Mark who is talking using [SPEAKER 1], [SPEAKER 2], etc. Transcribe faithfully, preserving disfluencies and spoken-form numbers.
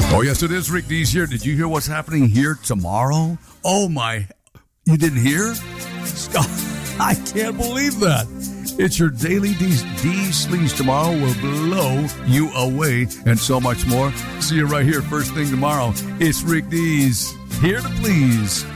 [SPEAKER 1] Oh, yes, it is Rick Dees here. Did you hear what's happening here tomorrow? Oh, my. You didn't hear? Scott, I can't believe that. It's your daily Dees. Dees Sleaze tomorrow will blow you away and so much more. See you right here first thing tomorrow. It's Rick Dees, here to please.